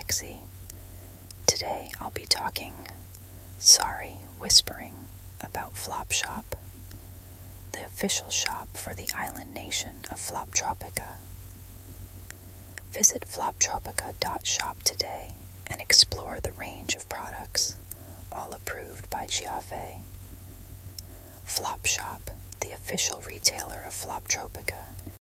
Lexi. Today I'll be whispering about Flopshop, the official shop for the island nation of Floptropica. Visit floptropica.shop today and explore the range of products, all approved by Giave. Flopshop, the official retailer of Floptropica,